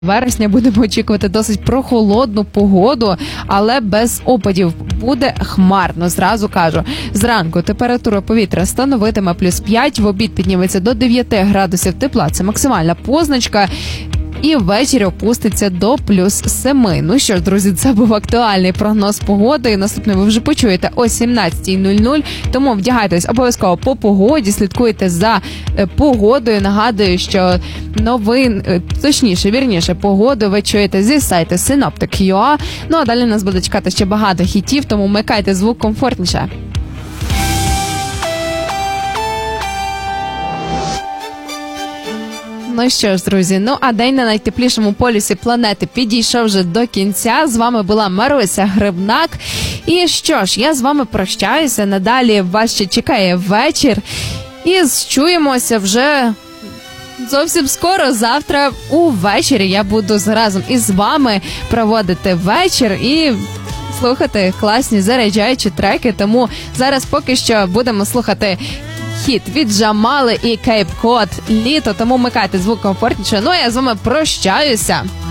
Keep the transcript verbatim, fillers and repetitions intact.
вересня будемо очікувати досить прохолодну погоду, але без опадів. Буде хмарно, зразу кажу. Зранку температура повітря становитиме плюс п'ять, в обід підніметься до дев'яти градусів тепла. Це максимальна позначка. І ввечері опуститься до плюс семи. Ну що ж, друзі, це був актуальний прогноз погоди. Наступне ви вже почуєте о сімнадцятій нуль нуль. Тому вдягайтесь обов'язково по погоді, слідкуйте за погодою. Нагадую, що новин, точніше, вірніше, погоду ви чуєте зі сайту синоптик крапка ю а. Ну а далі нас буде чекати ще багато хітів, тому вмикайте звук комфортніше. Ну що ж, друзі, ну а день на найтеплішому полюсі планети підійшов вже до кінця. З вами була Маруся Грибнак. І що ж, я з вами прощаюся. Надалі вас ще чекає вечір. І чуємося вже зовсім скоро. Завтра увечері я буду разом із вами проводити вечір і слухати класні заряджаючі треки. Тому зараз поки що будемо слухати хіт від Джамали і Кейп Код «Літо», тому вмикайте звук комфортніше. Ну а я з вами прощаюся.